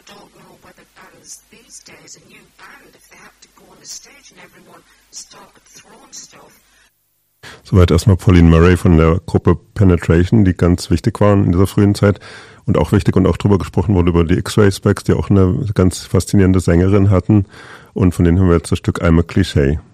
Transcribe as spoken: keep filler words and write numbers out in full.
I don't know whether bands these days, a new band, if they have to go on the stage and everyone started throwing stuff. Soweit erstmal Pauline Murray von der Gruppe Penetration, die ganz wichtig waren in dieser frühen Zeit und auch wichtig und auch drüber gesprochen wurde über die X-Ray Specs, die auch eine ganz faszinierende Sängerin hatten, und von denen haben wir jetzt das Stück I'm a Cliché.